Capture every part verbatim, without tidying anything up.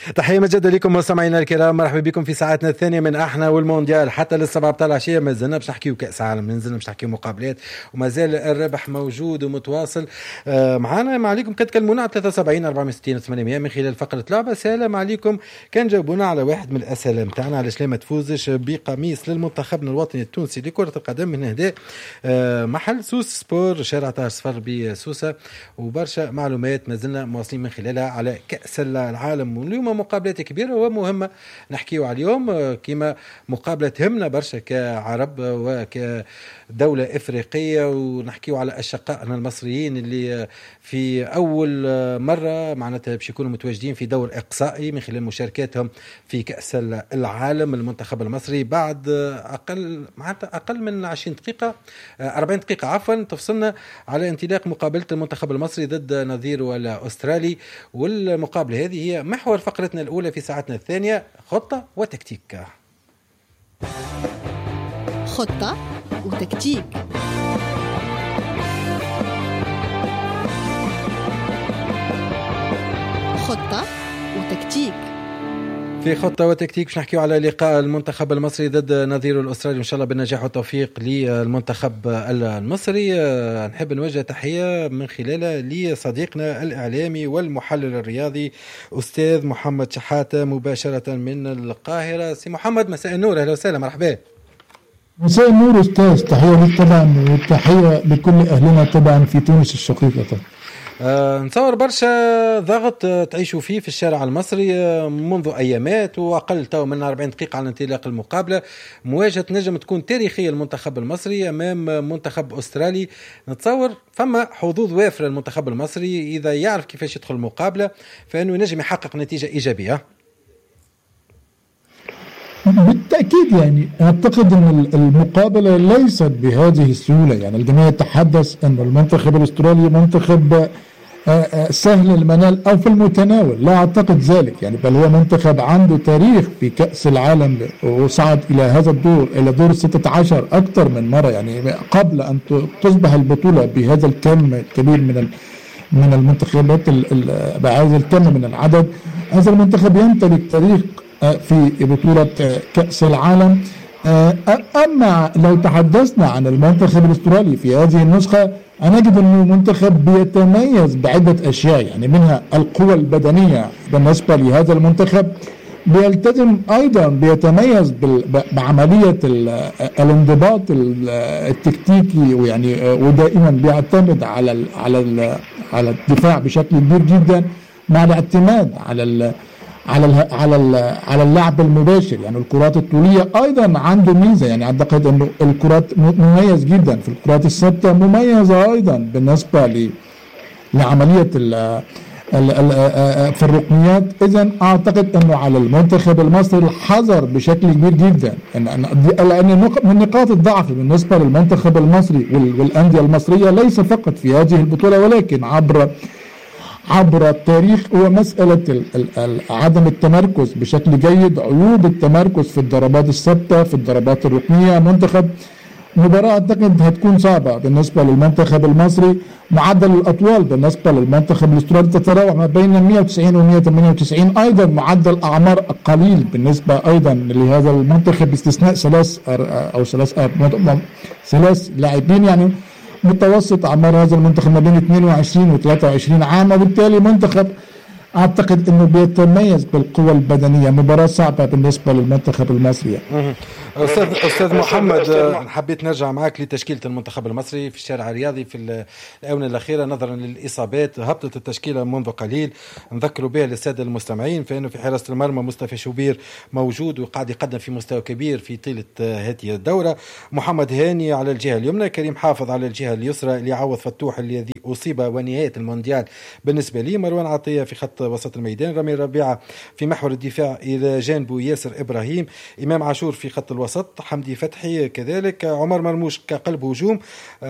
تحية مجدة لكم مستمعينا الكرام، مرحبا بكم في ساعتنا الثانية من احنا والمونديال حتى للسبعة بتاع العشية. ما زلنا باش نحكيو كأس عالم، ما زلنا باش نحكيو مقابلات، وما زال الربح موجود ومتواصل معنا. ما عليكم كتكلمونا على ثلاثة وسبعين أربعمية وستين ثمانمية من خلال فقرة لعبة سهلة. ما عليكم كان جاوبونا على واحد من الأسئلة متاعنا، علاش لا ما تفوزش بقميص للمنتخبنا الوطني التونسي لكرة القدم من هداء محل سوس سبور شارع طاهر صفر بسوسة. وبرشا معلومات ما زلنا مواصلين من خلالها على كأس العالم، واليوم مقابلات كبيرة ومهمة نحكيو على اليوم، كما مقابلة تهمنا برشا كعرب وكدولة إفريقية، ونحكيو على أشقائنا المصريين اللي في أول مرة معناتها باش يكونوا متواجدين في دور إقصائي من خلال مشاركاتهم في كأس العالم. المنتخب المصري بعد أقل معناتها أقل من عشرين دقيقة أربعين دقيقة عفوا تفصلنا على انطلاق مقابلة المنتخب المصري ضد نظيره الأسترالي، والمقابلة هذه هي محور فقرتنا الأولى في ساعتنا الثانية، خطة وتكتيك. خطة وتكتيك. خطة وتكتيك. في خطة وتكتيك باش نحكيو على لقاء المنتخب المصري ضد نظيره الأسترالي، إن شاء الله بالنجاح والتوفيق للمنتخب المصري. نحب نوجه تحية من خلالها لصديقنا الإعلامي والمحلل الرياضي أستاذ محمد شحاتة مباشرة من القاهرة. سي محمد مساء النور، أهلا وسهلا، مرحبا. مساء النور أستاذ، تحية لك طبعا وتحية لكل أهلنا طبعا في تونس الشقيقة طبعا. أه نتصور برشا ضغط تعيشوا فيه في الشارع المصري منذ أيامات، وأقل تو من أربعين دقيقة على انطلاق المقابلة. مواجهة نجم تكون تاريخية المنتخب المصري أمام منتخب أسترالي. نتصور فما حظوظ وافرة المنتخب المصري إذا يعرف كيفاش يدخل المقابلة، فإنه نجم يحقق نتيجة إيجابية. بالتأكيد يعني أعتقد أن المقابلة ليست بهذه السهولة. يعني الجميع يتحدث أن المنتخب الأسترالي منتخب سهل المنال أو في المتناول، لا أعتقد ذلك يعني، بل هو منتخب عنده تاريخ في كأس العالم وصعد إلى هذا الدور، إلى دور ستة عشر أكثر من مرة. يعني قبل أن تصبح البطولة بهذا الكم الكبير من من المنتخبات بهذا الكم من العدد، هذا المنتخب يمتلك تاريخ في بطولة كأس العالم. أما لو تحدثنا عن المنتخب الأسترالي في هذه النسخة، أنا أجد أنه منتخب بيتميز بعدة أشياء، يعني منها القوة البدنية بالنسبة لهذا المنتخب، بيلتزم أيضا بيتميز بعملية الانضباط التكتيكي، ويعني ودائما بيعتمد على على على الدفاع بشكل كبير جدا، مع الاعتماد على على ال على ال على اللعب المباشر. يعني الكرات الطولية أيضا عنده ميزة، يعني أعتقد أنه الكرات مميز جدا في الكرات الثابتة، مميزة أيضا بالنسبة ل لعملية ال ال ال في الركنيات. إذن أعتقد أنه على المنتخب المصري الحذر بشكل كبير جدا، لأن من نقاط الضعف بالنسبة للمنتخب المصري والأندية المصرية ليس فقط في هذه البطولة ولكن عبر عبر التاريخ هو مسألة عدم التمركز بشكل جيد، عيوب التمركز في الضربات الثابتة في الضربات الركنية. منتخب مباراة أعتقد هتكون صعبة بالنسبة للمنتخب المصري. معدل الأطوال بالنسبة للمنتخب الأسترالي تتراوح ما بين مئة وتسعين و مئة وثمانية وتسعين، أيضا معدل أعمار قليل بالنسبة أيضا لهذا المنتخب باستثناء ثلاث أو ثلاث ثلاث لاعبين، يعني متوسط أعمار هذا المنتخب ما بين اثنين وعشرين و ثلاثة وعشرين عام، وبالتالي منتخب أعتقد أنه بيتميز بالقوة البدنية. مباراة صعبة بالنسبة للمنتخب المصري. أستاذ أستاذ محمد، حبيت نرجع معك لتشكيلة المنتخب المصري في الشارع الرياضي في الآونة الأخيرة نظرا للإصابات. هبطت التشكيلة منذ قليل، نذكروا بها للسادة المستمعين، فإنه في حراسة المرمى مصطفى شوبير موجود وقاعد يقدم في مستوى كبير في طيلة هذه الدورة. محمد هاني على الجهة اليمنى، كريم حافظ على الجهة اليسرى اللي يعوض فتوح الذي أصيب ونهاية المونديال بالنسبة لي، مروان عطية في خط وسط الميدان، رامي ربيعة في محور الدفاع إلى جانبه ياسر إبراهيم، إمام عاشور في خط الوسط، حمدي فتحي كذلك، عمر مرموش كقلب هجوم.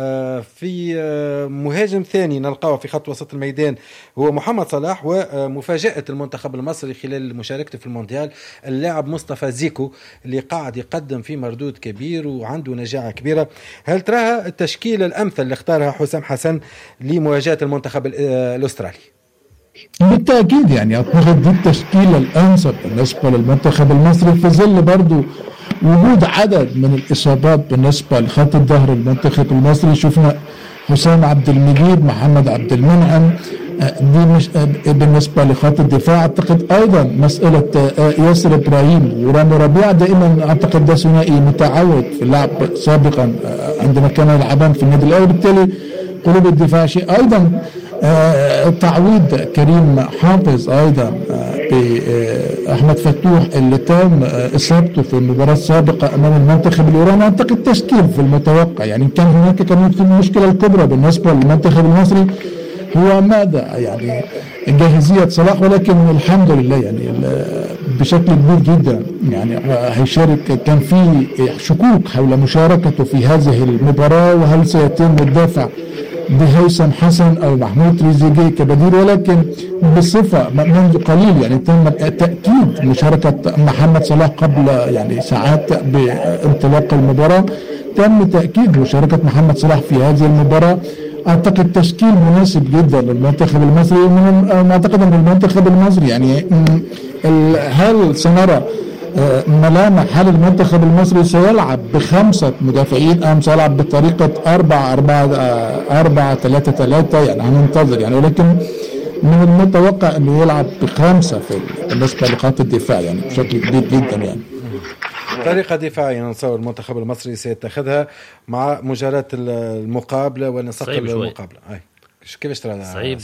في مهاجم ثاني نلقاه في خط وسط الميدان هو محمد صلاح. ومفاجأة المنتخب المصري خلال مشاركته في المونديال اللاعب مصطفى زيكو اللي قاعد يقدم في مردود كبير وعنده نجاعة كبيرة. هل تراها التشكيلة الأمثل اللي اختارها حسام حسن لمواجهة المنتخب الأسترالي؟ بالتأكيد يعني أعتقد دي التشكيلة الأنسب بالنسبة للمنتخب المصري في ظل برضو وجود عدد من الإصابات بالنسبة لخط الظهر المنتخب المصري. شفنا حسام عبد المجيد، محمد عبد المنعم، دي مش بالنسبة لخط الدفاع. أعتقد أيضا مسألة ياسر إبراهيم ورامي ربيعة دائما أعتقد ده ثنائي متعود في اللعب سابقا عندما كانوا يلعبان في النادي الأول، بالتالي قلوب الدفاع شيء. أيضا آه تعويض كريم حافظ أيضا آه بأحمد فتوح اللي تم آه إصابته في المباراة السابقة أمام المنتخب الإيراني. أعتقد تشكيل في المتوقع يعني كان هناك كانت المشكلة الكبرى بالنسبة للمنتخب المصري هو ماذا يعني جاهزية صلاح، ولكن الحمد لله يعني بشكل كبير جدا يعني هيشارك. كان في شكوك حول مشاركته في هذه المباراة وهل سيتم الدافع بهيثم حسن او محمود تريزيجيه كبديل، ولكن بصفه منذ قليل يعني تم تاكيد مشاركه محمد صلاح قبل يعني ساعات بانطلاق المباراه. تم تاكيد مشاركه محمد صلاح في هذه المباراه. اعتقد تشكيل مناسب جدا للمنتخب المصري. ومن اعتقد ان المنتخب المصري يعني هل سنرى ملامح هل المنتخب المصري سيلعب بخمسة مدافعين أم سيلعب بطريقة أربعة أربعة أربعة ثلاثة ثلاثة يعني هننتظر يعني، ولكن من المتوقع أنه يلعب بخمسة في بالنسبة لخط الدفاع يعني بشكل كبير جدا يعني. طريقة دفاعية نتصور المنتخب المصري سيتخذها مع مجاراة المقابلة ونسق المقابلة. أي كيفاش ترى صعيب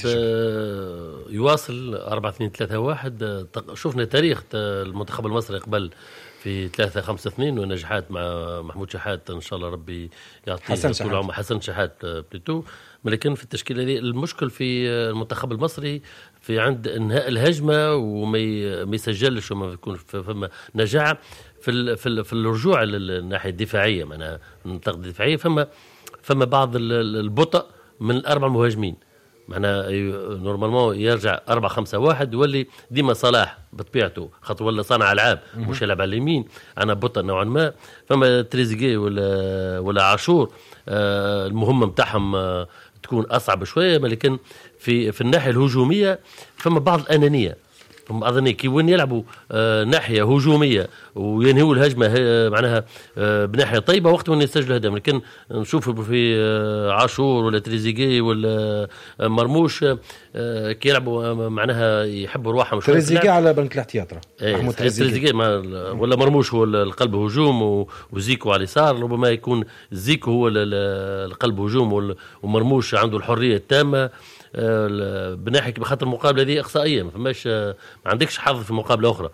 يواصل أربعة اثنين ثلاثة واحد. شفنا تاريخ المنتخب المصري قبل في ثلاثة خمسة اثنين ونجحات مع محمود شحات إن شاء الله ربي يعطيه طول عمره حسن شحات بليتو. لكن في التشكيلة دي المشكل في المنتخب المصري في عند انهاء الهجمة وما يسجلش وما يكون فما نجاعة في في في الرجوع للناحية الدفاعية. معناها النقطة الدفاعية فما فما بعض البطء من الأربع مهاجمين. معناها نورمالمون يرجع أربعة خمسة واحد يولي ديما صلاح بطبيعته خاطر ولا صانع ألعاب مش يلعب على اليمين. أنا بطء نوعا ما. فما تريزيجيه ولا ولا عاشور آه المهمة متاعهم آه تكون أصعب شوية. لكن في في الناحية الهجومية فما بعض الأنانية. فما أظن كي وين يلعبوا آه ناحية هجومية وينهوا الهجمة آه معناها آه بناحية طيبة وقت وين يسجلوا هدف. لكن نشوف في آه عاشور ولا تريزيجيه ولا آه مرموش آه كي يلعبوا آه معناها يحبوا روحهم شوية. تريزيجيه على بنك الاحتياط ايه تريزيجيه ولا مرموش هو القلب هجوم وزيكو على اليسار. ربما يكون زيكو هو القلب هجوم ومرموش عنده الحرية التامة بناحية بخاطر المقابلة دي إقصائية ما فماش ما عندكش حظ في مقابلة أخرى.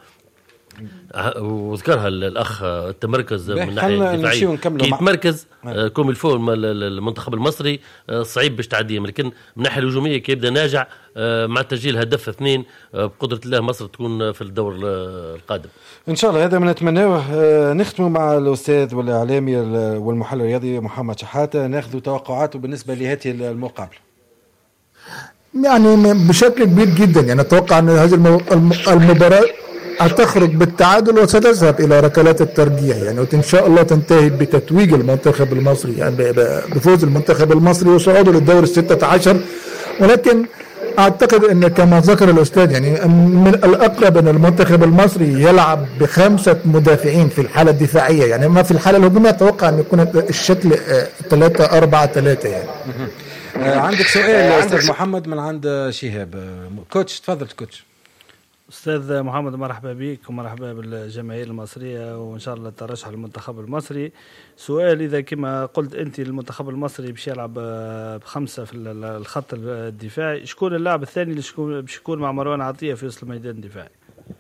وذكرها الأخ التمركز من ناحية دفاعية كي يتمركز كوم الفو المنتخب المصري صعيب باش تعديه. لكن من ناحية الهجومية كي يبدأ ناجع مع تسجيل هدف اثنين بقدرة الله مصر تكون في الدور القادم إن شاء الله. هذا ما نتمناه. نختم مع الأستاذ والإعلامي والمحلل الرياضي محمد شحاتة ناخذ توقعاته بالنسبة لهذه المقابلة. يعني بشكل كبير جدا يعني اتوقع ان هذه المباراه هتخرج بالتعادل وستذهب الى ركلات الترجيح يعني وان شاء الله تنتهي بتتويج المنتخب المصري يعني بفوز المنتخب المصري وصعوده للدور الستة عشر. ولكن اعتقد ان كما ذكر الاستاذ يعني من الاقرب ان المنتخب المصري يلعب بخمسه مدافعين في الحاله الدفاعيه يعني. ما في الحاله الهجوميه اتوقع ان يكون الشكل ثلاثة أربعة ثلاثة يعني. عندك سؤال أستاذ محمد من عند شهاب. كوتش تفضل كوتش. أستاذ محمد مرحبا بك ومرحبا بالجماهير المصرية وإن شاء الله الترشح للمنتخب المصري. سؤال إذا كما قلت أنت المنتخب المصري باش يلعب بخمسة في الخط الدفاعي شكون اللاعب الثاني اللي باش يكون مع مروان عطية في وسط الميدان الدفاعي؟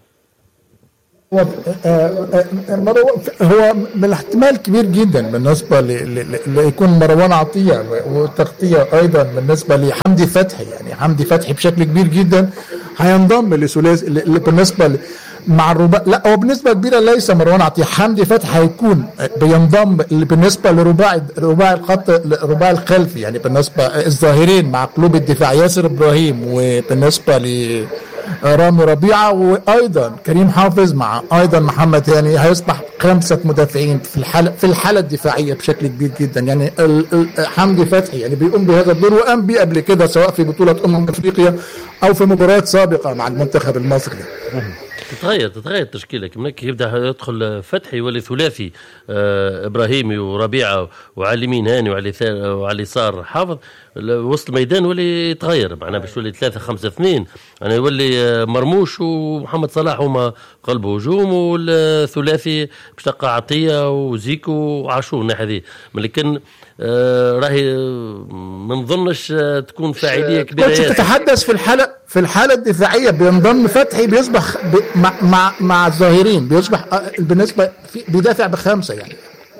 هو من احتمال كبير جدا بالنسبة ليكون مروان عطية وتغطية أيضا بالنسبة لحمدي فتحي يعني. حمدي فتحي بشكل كبير جدا هينضم لثلاثي بالنسبة مع الرباع. لا هو بالنسبة كبيرة ليس مروان عطية. حمدي فتحي هيكون بينضم بالنسبة لرباعي رباعي الخط الرباعي الخلفي يعني بالنسبة الظاهرين مع قلوب الدفاع ياسر إبراهيم وبالنسبة ل رامي ربيعة، وأيضا كريم حافظ مع أيضا محمد هاني هيصبح خمسة مدافعين في الحالة في الحالة الدفاعية بشكل كبير جدا. يعني حمدي فتحي يعني بيقوم بهذا الدور وقام بيه قبل كده سواء في بطولة أمم أفريقيا أو في مباريات سابقة مع المنتخب المصري. تتغير تتغير التشكيله كما يبدا يدخل فتحي يولي ثلاثي آه ابراهيمي وربيعه وعلى اليمين هاني وعلى وعلى اليسار حافظ. وسط الميدان ولي يتغير معناها باش يولي ثلاثة خمسة اثنين يعني يولي مرموش ومحمد صلاح هما قلب هجوم، والثلاثي باش تلقى عطيه وزيكو وعاشور الناحيه هذه. لكن آه راهي ما نظنش تكون فاعليه كبيره. تتحدث في الحاله في الحاله الدفاعيه بينضم فتحي بيصبح مع مع مع الظاهرين بيصبح بالنسبه بيدافع بخمسه. يعني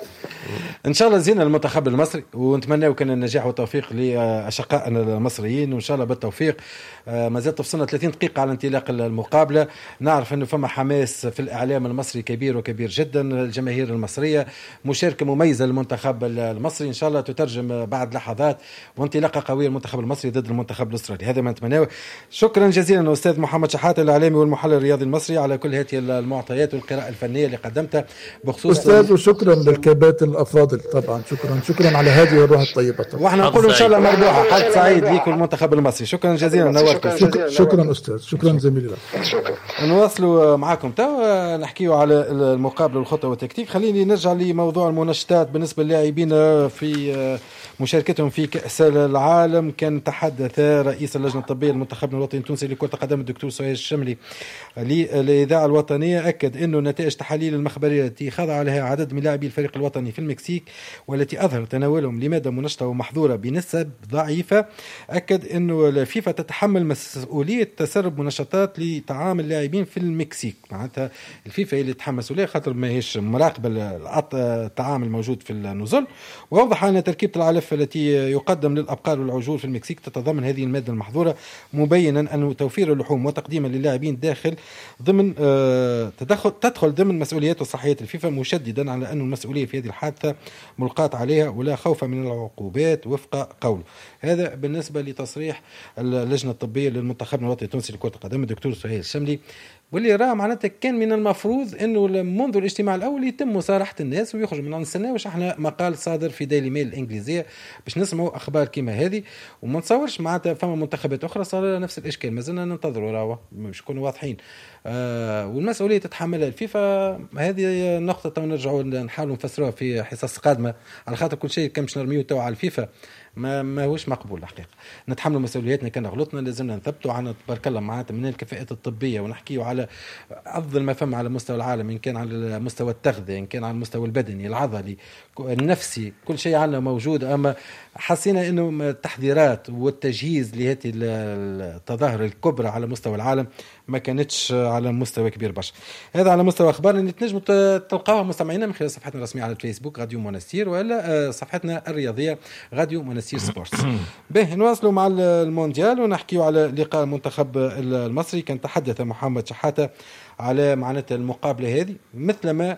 ان شاء الله زينا المنتخب المصري ونتمنى كان النجاح والتوفيق لاشقائنا المصريين، وان شاء الله بالتوفيق. ما زالت تفصلنا ثلاثين دقيقه على انطلاق المقابله. نعرف انه فما حماس في الاعلام المصري كبير وكبير جدا، الجماهير المصريه مشاركه مميزه للمنتخب المصري، ان شاء الله تترجم بعد لحظات وانطلاقه قويه المنتخب المصري ضد المنتخب الاسترالي. هذا ما نتمناه. شكرا جزيلا استاذ محمد شحاته الاعلامي والمحلل الرياضي المصري على كل هذه المعطيات والقراءه الفنيه اللي قدمتها بخصوص استاذ. وشكرا للكباتن الافاضل طبعا، شكرا شكرا على هذه الروح الطيبه طبعا. واحنا نقول ان شاء الله مربوحه حظ سعيد ليكم المنتخب المصري. شكرا جزيلا نورتكم. شكرا, شكرا استاذ. شكرا زميلي. نواصلوا معكم تو نحكيوا على المقابله والخطه والتكتيك. خليني نرجع لموضوع المناشطات بالنسبه للاعبين في مشاركتهم في كأس العالم. كان تحدث رئيس اللجنه الطبيه لمنتخبنا الوطني التونسي لكرة القدم الدكتور سهيل الشملي للإذاعة الوطنية، أكد أنه نتائج تحاليل المخبرية التي خضع لها عدد من لاعبي الفريق الوطني في المكسيك والتي أظهر تناولهم لمادة منشطة ومحظورة بنسب ضعيفة، أكد أنه الفيفا تتحمل مسؤولية تسرب منشطات لطعام اللاعبين في المكسيك. معناتها الفيفا اللي تتحمل مسؤولية خاطر ما هيش مراقبة الطعام الموجود في النزل. وأوضح أن تركيبة العلف التي يقدم للأبقار والعجول في المكسيك تتضمن هذه المادة المحظورة، مبينا أن توفير اللحوم وتقديمها للاعبين داخل ضمن تدخل تدخل ضمن مسؤوليات وصحية الفيفا، مشددا على أن المسؤولية في هذه الحادثة ملقاة عليها ولا خوف من العقوبات وفق قوله. هذا بالنسبة لتصريح اللجنة الطبية للمنتخب الوطني التونسي لكرة القدم الدكتور سهيل الشملي، واللي راه معناتها كان من المفروض انه منذ الاجتماع الاول يتم مصارحه الناس ويخرج من نستناو واش احنا مقال صادر في ديلي ميل الانجليزيه باش نسمعوا اخبار كيما هذه، وما نتصورش معناتها فما منتخبات اخرى صار لها نفس الاشكال. مازلنا ننتظروا راهو باش نكونوا واضحين. آه والمسؤوليه تتحملها الفيفا. هذه نقطه تو نرجعوا نحاولوا نفسروها في حصص قادمه، على خاطر كل شيء كان باش نرميوه تو على الفيفا ما ما هوش مقبول الحقيقه. نتحملوا مسؤولياتنا، كان غلطنا لازمنا نثبتوا عنا تبارك الله معناتها من الكفاءات الطبيه، ونحكيوا على افضل ما فما على مستوى العالم، ان كان على مستوى التغذيه، ان كان على المستوى البدني العضلي النفسي، كل شيء عنا موجود. اما حسينا انه التحضيرات والتجهيز لهذه التظاهر الكبرى على مستوى العالم ما كانتش على مستوى كبير برشا. هذا على مستوى اخبار اللي تنجموا تلقاوها مستمعينا من خلال صفحتنا الرسميه على الفيسبوك راديو منستير، ولا صفحتنا الرياضيه راديو منستير سبورتس. به نواصلوا مع المونديال ونحكيوا على لقاء المنتخب المصري. كان تحدث محمد شحاته على معناتها المقابله هذه مثل ما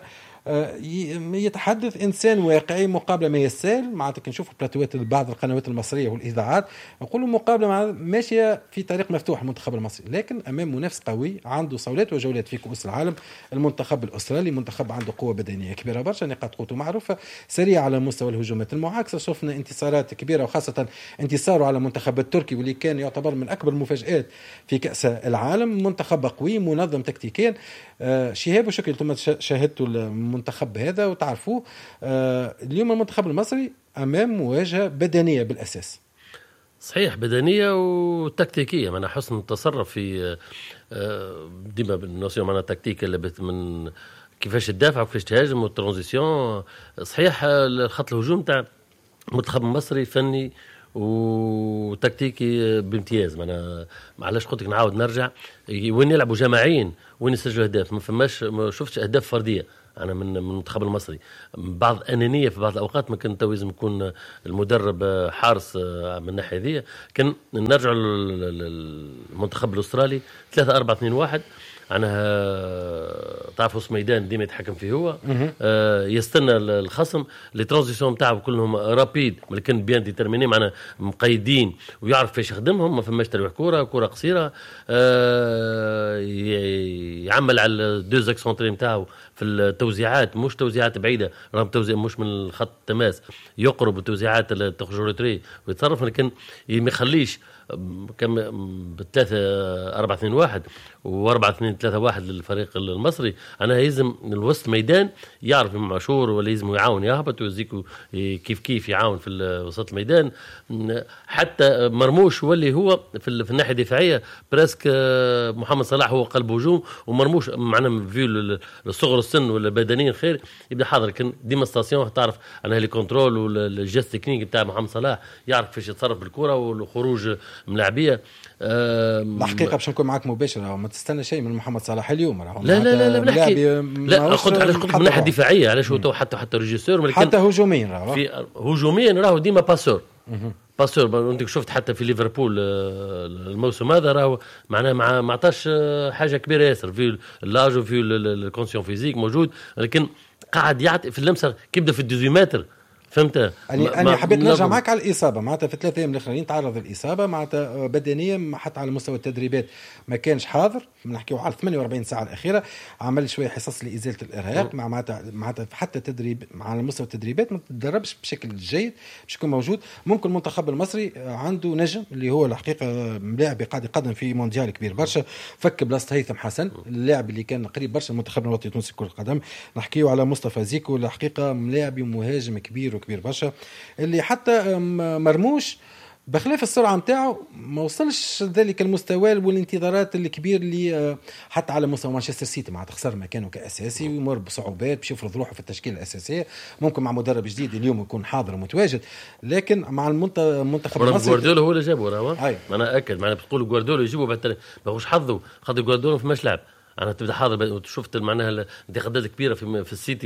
يتحدث إنسان واقعي، مقابلة ما يسال. معناتها كنشوف بلاتوات بعض القنوات المصرية والإذاعات يقولوا مقابلة ماشية في طريق مفتوح المنتخب المصري، لكن أمام منافس قوي عنده صولات وجولات في كؤوس العالم. المنتخب الأسترالي منتخب عنده قوة بدنية كبيرة برشا، نقاط قوته معروفة، سريع على مستوى الهجومات المعاكسة. شفنا انتصارات كبيرة، وخاصة انتصاره على المنتخب التركي واللي كان يعتبر من أكبر المفاجآت في كأس العالم. منتخب قوي منظم تكتيكيا. آه شهاب وشكل انتم شاهدتوا المنتخب هذا وتعرفوه. آه اليوم المنتخب المصري امام مواجهه بدنيه بالاساس. صحيح، بدنيه وتكتيكيه. معنا حسن التصرف في آه ديما بالنوسيون معنا تكتيك اللي من كيفاش تدافع وكيفاش تهاجم والترانزيسيون. صحيح الخط الهجوم تاع المنتخب المصري فني وتكتيكي بامتياز. معنا معلاش قلت لك نعاود نرجع وين يلعبوا جماعيين وين يسجلوا اهداف، ما فماش ما شفتش اهداف فرديه. أنا من من المنتخب المصري بعض أنانية في بعض الأوقات. ما كان لازم يكون المدرب حارس من الناحية ذي. كان نرجع للمنتخب الأسترالي ثلاثة أربعة اثنين واحد. أنا تعرفوا سميدان ديما يتحكم فيه هو. آه يستنى الخصم لي ترانزيسيون نتاعو كلهم رابيد ولكن بيان ديترميني معنا مقيدين ويعرف فاش يخدمهم. ما فماش ترويح كوره كوره قصيره. آه يعمل على دوز اكسونتري نتاعو في التوزيعات مش توزيعات بعيده راهم توزيع مش من الخط التماس يقرب التوزيعات التخجورتري ويتصرف لكن ما يخليش كم بثلاثة أربعة اثنين واحد وأربعة اثنين ثلاثة واحد للفريق المصري. أنا يلزم الوسط ميدان يعرف إمام عاشور ولا يلزم يعاون يهبط ويزيكو كيف كيف يعاون في وسط الميدان. حتى مرموش واللي هو في الناحية الدفاعية براسك محمد صلاح هو قلب هجوم ومرموش معنا في الصغر السن ولا بدنيا خير يبدأ حاضر. لكن ديما ستاسيون تعرف أنا هلي كنترول والجست تكنيك بتاع محمد صلاح يعرف فيش يتصرف بالكرة والخروج ملاعبيه. الحقيقه باش نكون معك مباشره ما تستنى شيء من محمد صلاح اليوم. لا لا لا لا بنحكي لا اخذ على من الناحيه الدفاعيه علاش هو حتى حتى ريجيسور حتى هجوميا راهو في هجوميا راهو ديما باسور باسور. انت شفت حتى في ليفربول الموسم هذا راهو معناه مع ما عطاش حاجه كبيره ياسر في اللاج وفي الكونسيون فيزيك موجود لكن قاعد يعطي في اللمسه كيبدا في الدوزيمتر. فهمت؟ أنا أنا حبيت نرجع معك على الإصابة معناتها في ثلاثة أيام الأخرين تعرض الإصابة معناتها بدنيا حتى على مستوى التدريبات ما كانش حاضر. نحكيو على ثمانية وأربعين ساعة الأخيرة عمل شوية حصص لإزالة الإرهاق مع معناتها حتى تدريب على مستوى التدريبات ما تدربش بشكل جيد باش يكون موجود. ممكن المنتخب المصري عنده نجم اللي هو الحقيقة لاعب قاعد يقدم في مونديال كبير برشا فك بلاصة هيثم حسن اللاعب اللي كان قريب برشا المنتخب الوطني التونسي كرة القدم. نحكيو على مصطفى زيكو الحقيقة لاعب ومهاجم كبير كبير برشا اللي حتى مرموش بخلاف السرعة متاعه ما وصلش ذلك المستوى والانتظارات الكبير اللي حتى على مستوى مانشستر سيتي مع تخسر مكانه كأساسي ويمر بصعوبات باش يفرض روحه في التشكيلة الأساسية. ممكن مع مدرب جديد اليوم يكون حاضر ومتواجد لكن مع المنتخب المصري جوارديولا هو اللي جابه راهو. انا اكد معنا بتقول جوارديولا يجيبه بعد ماهوش حظه خاطر جوارديولا في مش لعب. أنا تبدأ حاضر وشفت معناها الانتقادات كبيرة في في السيتي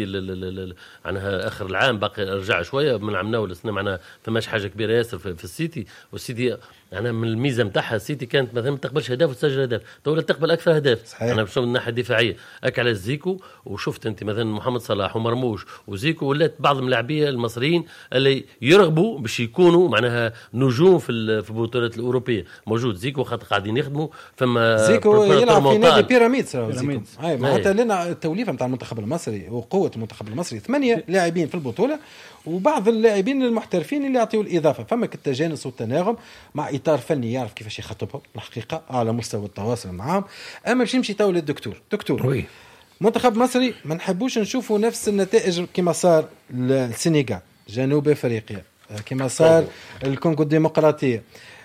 عنها آخر العام باقي رجع شوية من عمنا ولا سنة معناها فماش حاجة كبيرة ياسر في, في السيتي. والسيتي أنا من الميزة متاعها السيتي كانت مثلا ما تقبلش هدف وتسجل هدف تولى تقبل أكثر هدف. أنا بشوف من الناحية الدفاعية أك على زيكو وشفت أنت مثلا محمد صلاح ومرموش وزيكو ولات بعض اللاعبين المصريين اللي يرغبوا باش يكونوا معناها نجوم في في البطولات الأوروبية. موجود زيكو خاطر قاعدين يخدموا فما زيكو يلعب في نادي بيراميدز. هاي معناتها لنا التوليفه نتاع المنتخب المصري وقوه المنتخب المصري ثمانيه لاعبين في البطوله وبعض اللاعبين المحترفين اللي يعطيوا الاضافه. فما التجانس والتناغم مع اطار فني يعرف كيفاش يخطبهم الحقيقه على مستوى التواصل معهم. اما باش نمشي تو للدكتور دكتور وي. منتخب مصري ما نحبوش نشوفوا نفس النتائج كما صار السنغال جنوب افريقيا كما صار الكونغو الديمقراطيه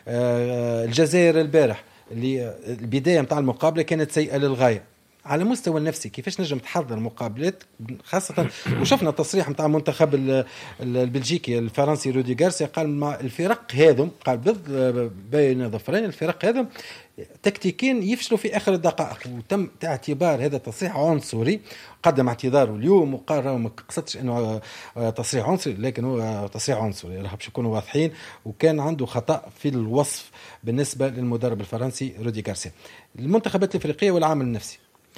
الجزائر البارح اللي البدايه نتاع المقابله كانت سيئه للغايه. على مستوى النفسي كيفاش نجم تحضر مقابلات خاصة وشفنا التصريح متاع المنتخب البلجيكي الفرنسي رودي غارسيا قال مع الفرق هذم قال بين ظفرين الفرق هذم تكتيكين يفشلوا في آخر الدقائق وتم اعتبار هذا تصريح عنصري. قدم اعتذاره اليوم وقال ما قصدتش انه تصريح عنصري لكن هو تصريح عنصري راح باش يكونوا واضحين وكان عنده خطأ في الوصف بالنسبة للمدرب الفرنسي رودي غارسيا. المنتخبات الافريقية والعامل النفسي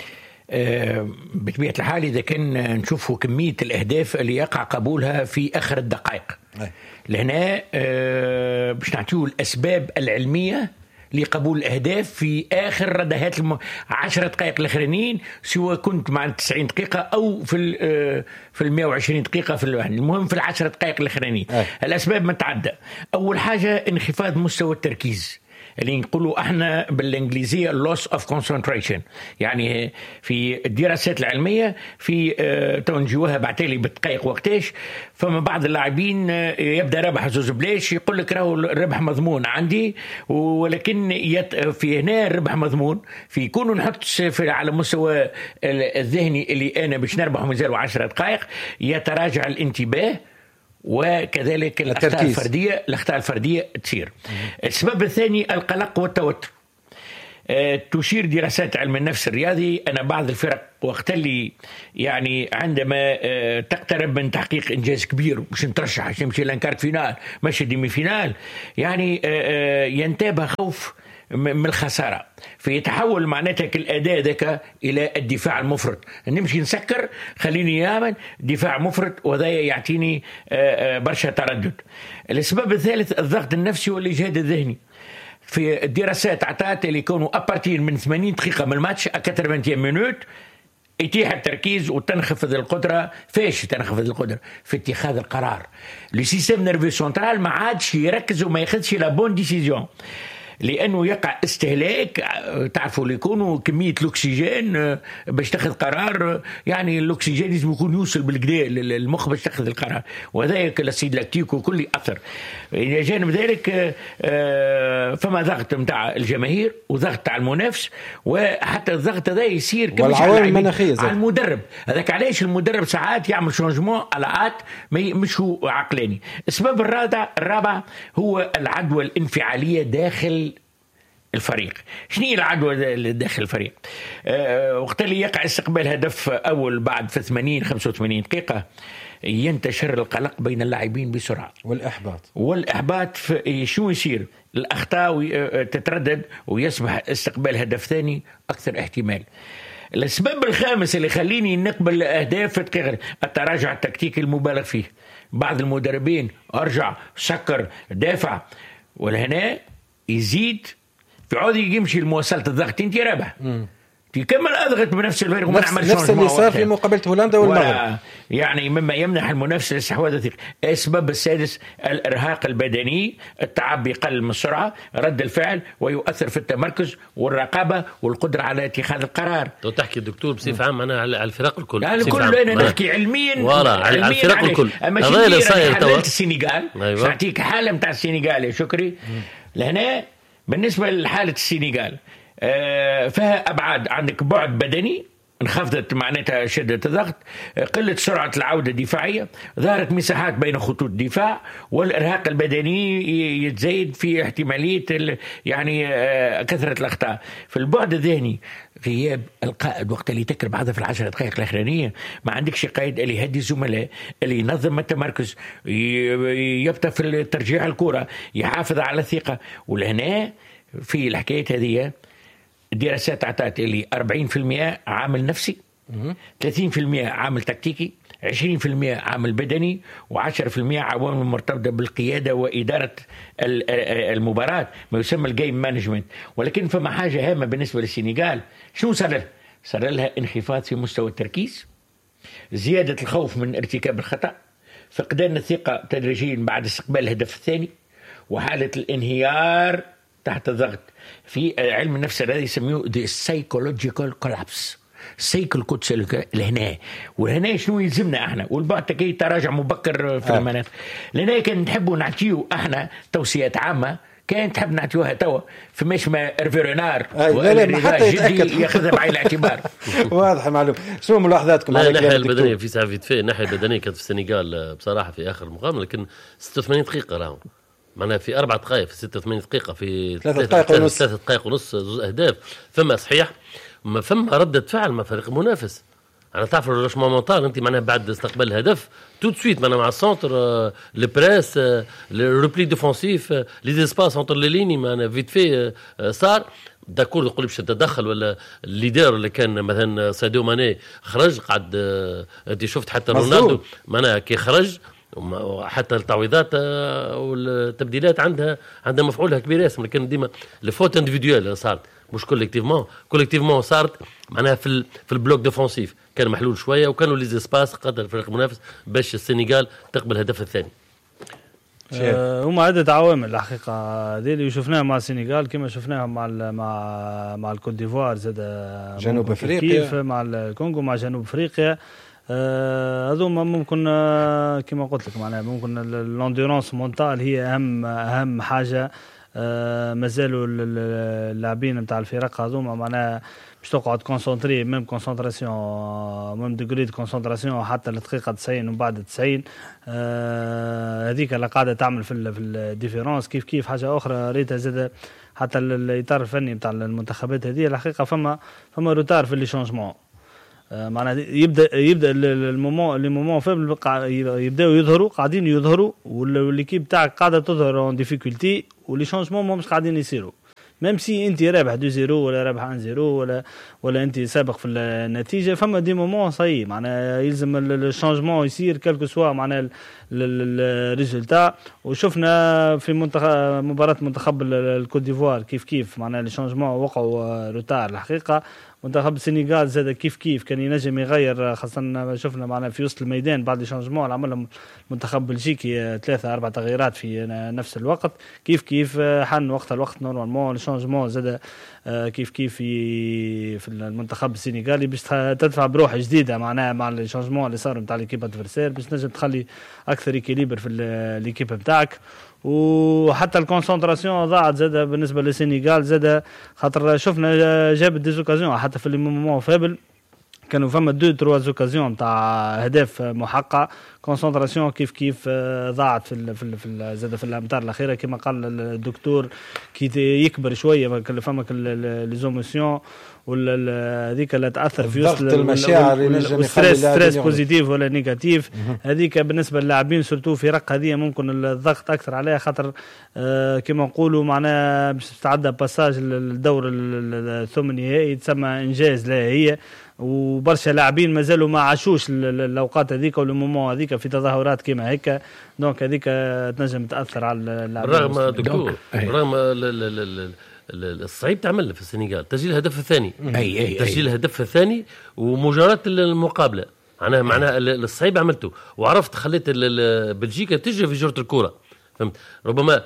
أه بطبيعة الحال إذا كان نشوفوا كمية الأهداف اللي يقع قبولها في آخر الدقائق لهنا أه باش نعطيو الأسباب العلمية لقبول الأهداف في آخر ردهات الم... عشرة دقائق الأخرانيين سواء كنت مع التسعين دقيقة أو في ال... في المئة وعشرين دقيقة في الوهن. المهم في العشرة دقائق الأخرانيين الأسباب متعدة. أول حاجة انخفاض مستوى التركيز اللي نقولوا احنا بالانجليزيه loss of concentration. يعني في الدراسات العلميه في اه تنجوها بعتالي بالدقائق وقتاش فما بعض اللاعبين اه يبدا ربح زوز بلاش يقول لك راهو الربح مضمون عندي ولكن يت في هنا الربح مضمون في كونه نحط في على مستوى الذهني اللي انا باش نربح مازالوا عشرة دقائق يتراجع الانتباه وكذلك الأخطاء الفردية الأخطاء الفردية تصير. السبب الثاني القلق والتوتر. تشير دراسات علم النفس الرياضي أن بعض الفرق وقت اللي يعني عندما تقترب من تحقيق إنجاز كبير مش نترشح عشان نمشي لانكارت فينال ماشي ديمي فينال يعني ينتابها خوف من الخسارة فيتحول معناتها الأداء ذاك إلى الدفاع المفرط نمشي نسكر خليني يامن دفاع مفرط وذا يعطيني برشا تردد. الأسباب الثالث الضغط النفسي والإجهاد الذهني. في الدراسات عطات اللي يكونوا أبارتين من ثمانين دقيقة من الماتش ثمانين مينوت يتيح التركيز وتنخفض القدرة. فاش تنخفض القدرة؟ في اتخاذ القرار. السيستم نيرفي سنترال ما عادش يركز وما ياخذش لا بون ديسيزيون لأنه يقع استهلاك تعرفوا اللي يكونوا كمية الأكسجين باش تاخذ قرار يعني الأكسجين لازم يكون يوصل بالكدا للمخ باش تاخذ القرار وهذا الأسيد لاكتيك وكل يأثر. إلى جانب ذلك فما ضغط متاع الجماهير وضغط على المنافس وحتى الضغط هذا يصير كمش على المدرب. هذاك علاش المدرب ساعات يعمل شونجمون على مش هو عقلاني. السبب الرابع الرابع هو العدوى الانفعالية داخل الفريق. شنو هي العدوى داخل الفريق؟ أه وقت اللي يقع استقبال هدف أول بعد في ثمانين خمسة وثمانين دقيقة ينتشر القلق بين اللاعبين بسرعة والإحباط والإحباط شو يصير؟ الأخطاء تتردد ويصبح استقبال هدف ثاني أكثر احتمال. الأسباب الخامس اللي خليني نقبل أهداف التراجع التكتيكي المبالغ فيه. بعض المدربين أرجع سكر دافع ولهنا يزيد في عود يمشي لمواصلة الضغط انت رابح يكمل أضغط بنفس الفريق وما نعمل نفس اللي صار في مقابلة هولندا والمغرب يعني مما يمنح المنافس الاستحواذ الثقة. السبب السادس الإرهاق البدني التعب يقلل من السرعة رد الفعل ويؤثر في التمركز والرقابة والقدرة على اتخاذ القرار. لو تحكي الدكتور بصفة عامة أنا على الفرق الكل على الكل أنا نحكي علميا على الفرق الكل. أما شيء حالة السنغال نعطيك حالة متاع السنغال يا شكري لهنا بالنسبة لحالة السنغال فيها أبعاد. عندك بعد بدني انخفضت معناتها شدة الضغط قلة سرعة العودة الدفاعية ظهرت مساحات بين خطوط الدفاع والإرهاق البدني يتزايد في احتمالية يعني كثرة الأخطاء. في البعد الذهني غياب القائد وقت اللي تكرب هذا في العشر دقائق الأخرانية ما عندكش قائد اللي يهدي الزملاء اللي ينظم التمركز يبقى في الترجيع الكرة يحافظ على الثقة. ولهنا في الحكاية هذه الدراسات عطات اللي أربعين بالمئة عامل نفسي ثلاثين بالمئة عامل تكتيكي عشرين بالمئة عامل بدني وعشرة بالمئة عوامل مرتبطة بالقيادة وإدارة المباراة ما يسمى الجيم مانجمنت. ولكن فما حاجة هامة بالنسبة للسنغال شو صار لها؟ صار لها انخفاض في مستوى التركيز زيادة الخوف من ارتكاب الخطأ فقدان الثقة تدريجيا بعد استقبال الهدف الثاني وحالة الانهيار تحت الضغط. في علم النفس الذي يسميه the psychological collapse سيكل قدس لهنا. وهنا شنو يلزمنا احنا والبعض تكي تراجع مبكر في آه. المناطق لهنا كان نحبوا نعطيو احنا توصيات عامة كان تحب نعطيوها توا في مش ما ريفيرونار جدي ياخذها بعين الاعتبار. واضح معلوم. شنو ملاحظاتكم على الناحيه البدنيه في ساعه في الناحيه البدنيه كانت في السنغال بصراحه في اخر المقام لكن ستة وثمانين دقيقه راهم معناها في أربع دقائق في ستة وثمانين دقيقة في ثلاثة دقائق ونص ثلاثة دقائق ونص زوز أهداف. فما صحيح ما فما ردة فعل مع فريق المنافس. أنا تعرف الرش مومنتال أنت معناها بعد استقبال الهدف توت سويت معناها مع السنتر البريس الريبلي ديفونسيف لي ديسباس انتر لي ليني معناها فيت في صار داكور يقول باش تتدخل ولا الليدر اللي كان مثلا ساديو ماني خرج قعد انت شفت حتى رونالدو معناها كي خرج وحتى التعويضات والتبديلات عندها عندها مفعولها كبير ياسر. لكن ديما الفوت انديفيدوال صارت مش كوليكتيفمون كوليكتيفمون صارت معناها في في البلوك ديفونسيف كان محلول شويه وكانوا لي زيسباس قدر الفريق المنافس باش السنغال تقبل الهدف الثاني. أه هما عدة عوامل الحقيقة هذه اللي شفناها مع السنغال كما شفناها مع مع مع الكوت ديفوار زاد جنوب افريقيا مع الكونغو مع جنوب افريقيا هذوما آه ممكن آه كما قلت لك معناها ممكن الاندورانس مونتال هي اهم اهم حاجه. آه مازالوا اللاعبين نتاع الفرق هذوما معناها باش تقعد كونسونطري ميم كونسونطراسيون ميم ديغري دو كونسونطراسيون حتى الدقيقه تسعين ومن بعد تسعين هذيك آه اللي قاعده تعمل في في الديفيرونس. كيف كيف حاجه اخرى ريتها زاد حتى الاطار الفني نتاع المنتخبات هذه الحقيقه فما فما روتار في لي شونجمون. معناها يبدا يبدا المومون لي مومون فابل يبداو يظهروا قاعدين يظهروا والليكيب تاعك قاعده تظهر اون ديفيكولتي ولي شونجمون مش قاعدين يصيروا. ميم سي انت رابح اثنين صفر ولا رابح واحد صفر ولا ولا انت سابق في النتيجه فما دي مومون صحيح معناها يلزم الشانجمون يصير كالكو سوا معناها الريزولتا. وشفنا في منتخب مباراه منتخب الكوت ديفوار كيف كيف معناها الشانجمون وقعوا روتار الحقيقه. منتخب السنغال زاد كيف كيف كان ينجم يغير خاصة شفنا معنا في وسط الميدان بعد الشانجمون عملهم منتخب بلجيكي ثلاثة أربع تغييرات في نفس الوقت كيف كيف حن وقت الوقت نورمالمون الشانجمون زاد كيف كيف في في المنتخب السنغالي باش تدفع بروح جديدة معناها مع الشانجمون اللي صار نتاع ليكيب ادفيرسير باش تنجم تخلي أكثر إكيليبر في ليكيب نتاعك. وحتى الكونسنتراسيون ضاعت زاد بالنسبه للسنغال زاد خاطر شفنا جابت دي زوكازيون حتى في المومون فابل كانوا فما دو تروا زوكازيون تاع هدف محقق. كونسنتراسيون كيف كيف ضاعت في في في زاد في الامتار الاخيره كما قال الدكتور كي يكبر شويه فما لي زوموسيون ولا هذيك اللي تاثر في وسط المشاعر ينجم يخلي ستريس بوزيتيف ولا نيجاتيف. هذيك بالنسبه للاعبين سورتو في رق هذه ممكن الضغط اكثر عليها خاطر آه كما نقولوا معناها باش تتعدى باساج الدور الثمانيني تسمى انجاز لها هي. وبرشا لاعبين مازالوا ما عاشوش الاوقات هذيك والمومون هذيك في تظاهرات كما هيك دونك هذيك تنجم تاثر على اللاعبين. رغم دكتور رغم الصعيب تعمل في السنغال تسجيل الهدف الثاني أي أي تسجيل الهدف الثاني ومجاراة المقابلة معناها معناها الصعيب عملته وعرفت خليت بلجيكا تجري في جرة الكرة فهمت. ربما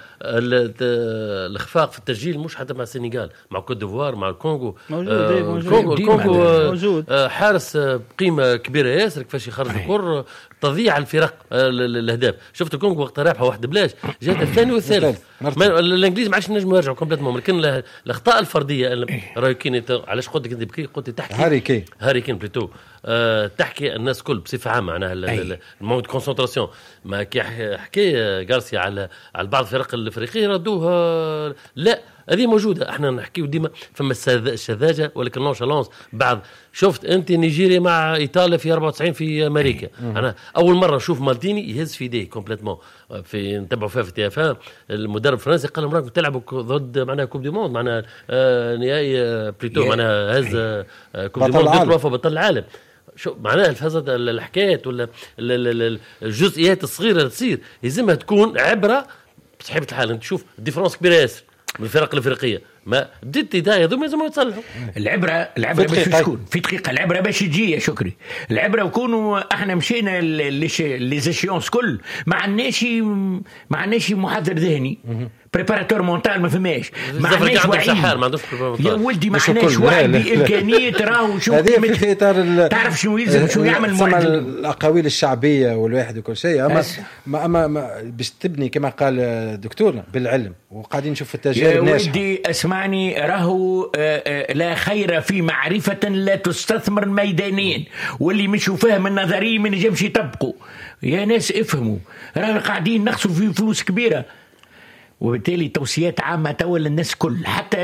الاخفاق في التسجيل مش حتى مع السنغال مع كوت ديفوار مع الكونغو موجود آه موجود الكونغو, الكونغو موجود آه حارس بقيمة كبيرة ياسر كيفاش يخرج الكرة تضيع الفرق آه الاهداف. شفت الكونغو وقت رابحه واحد بلاش جات الثاني والثالث الانجليز ما عادش نجموا يرجعوا كومبليتمون لكن الاخطاء الفرديه راهي كاين. علاش قلت لك انت بكي قلت تحكي هاري كين هاري كين بليتو أه تحكي الناس كل بصفه عامه معناها المود كونسنتراسيون ما كي حكي غارسيا على على بعض الفرق الافريقيه ردوها لا هذه موجوده. احنا نحكيو ديما فما السذاجه ولكن نونشالونس بعض. شفت انت نيجيريا مع ايطاليا في أربعة وتسعين في امريكا انا اول مره نشوف مالديني يهز في يديه كومبليتمون في نتبعوا فيها في تي اف المدرب الفرنسي قال لهم راكم تلعبوا ضد معناها كوب دي موند معناها آه نهائي آه بريتو معناها هز آه كوب دي موند ضد وفا بطل العالم. شو معناها الفازة الحكايات ولا الجزئيات الصغيره اللي تصير لازمها تكون عبره بصحيبه الحال. انت شوف ديفرنس كبيره ياسر من الفرق الافريقيه ما بديت هدايا ذو لازم يتصلحوا. العبره العبره باش تكون في دقيقه العبره باش تجي يا شكري العبره وكونوا احنا مشينا لي زيشيونس كل ما عندناش ما عندناش محاضر ذهني بريباراتور مونتال ما فماش ما عندناش وعي ما عندوش يا ولدي ما عندناش وعي بامكانيه راهو شو هذه في اطار تعرف شنو يلزم شو يعمل معدل الاقاويل الشعبيه والواحد وكل شيء اما ما اما ما باش تبني كما قال دكتورنا بالعلم وقاعدين نشوف التجارب ناجحه. يا ولدي اسمعني راهو لا خير في معرفه لا تستثمر ميدانيا واللي مش فاهم النظريه ما نجمش يطبقوا. يا ناس افهموا راهو قاعدين نخسروا في فلوس كبيره وبالتالي توصيات عامة تول الناس كل حتى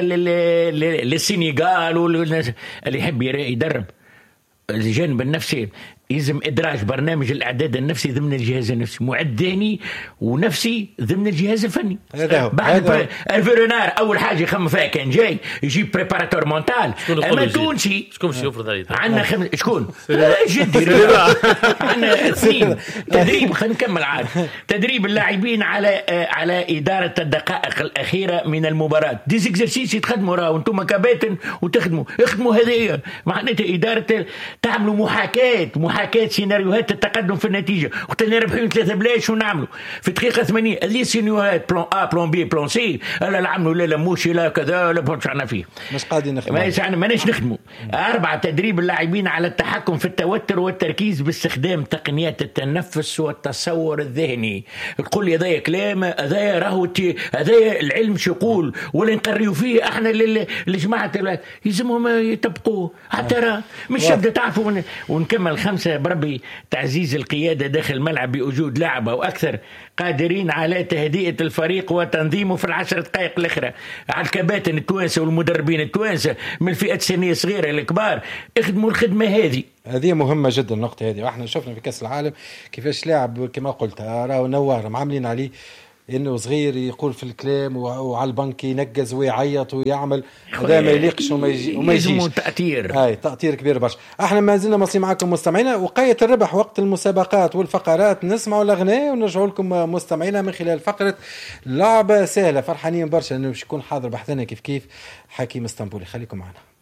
للسنغال والناس اللي يحب يدرب الجانب النفسي يلزم إدراج برنامج الإعداد النفسي ضمن الجهاز النفسي معد ذهني ونفسي ضمن الجهاز الفني. بعد الفيرونار أول حاجة يخمم فيها كان جاي يجيب بريباراتور مونتال أما تونسي شكون باش يفرض عليه عندنا خم... شكون جدي عندنا اثنين تدريب خلينا نكمل عاد تدريب اللاعبين على على إدارة الدقائق الأخيرة من المباراة دي زيكزرسيس يتخدموا راهو أنتم كباتن وتخدموا اخدموا هذه معناتها إدارة تعملوا محاكاة محاكاة سيناريوهات التقدم في النتيجة وقت اللي ربحين ثلاثة بلاش ونعملوا في دقيقة ثمانية اللي سيناريوهات بلان آ بلان بي بلان سي لا لا عملوا لا لا موشي لا كذا لا بنشعنا فيه مش قاعدين نخدموا ما يسعنا ما نش نخدموا. أربعة تدريب اللاعبين على التحكم في التوتر والتركيز باستخدام تقنيات التنفس والتصور الذهني. تقول لي هذا كلام هذا راهو هذا العلم شو يقول ولا نقريوا فيه احنا لجماعة يلزمهم يطبقوه حتى راه مش يبدا تعرفوا ونكمل خمسة ننسى بربي تعزيز القيادة داخل الملعب بوجود لاعبة وأكثر قادرين على تهدئة الفريق وتنظيمه في العشر دقائق الأخرى. على الكباتن التوانسة والمدربين التوانسة من الفئات السنية الصغيرة الكبار اخدموا الخدمة هذه. هذه مهمة جدا النقطة هذه. واحنا شفنا في كأس العالم كيفاش لاعب كما قلت راهو نوار عاملين عليه انه صغير يقول في الكلام وعلى البنك ينقز ويعيط ويعمل، هذا ما يليقش وما يجي وما يجيش تأثير. هاي تأثير كبير برشا. احنا ما زلنا مصري معكم مستمعينا. وقاية الربح وقت المسابقات والفقرات نسمعوا الاغنية ونرجعوا لكم مستمعينا من خلال فقرة لعبة سهلة. فرحانين برشا انه باش يكون حاضر بحثنا كيف كيف حكيم اسطنبولي. خليكم معنا.